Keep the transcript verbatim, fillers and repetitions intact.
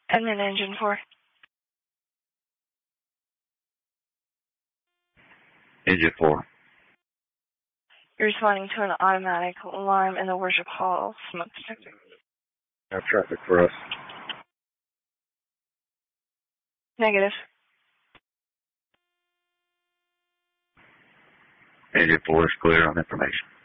Admin engine four. Engine four. You're responding to an automatic alarm in the worship hall. Smoke detector. Have traffic for us. Negative. Engine four is clear on information.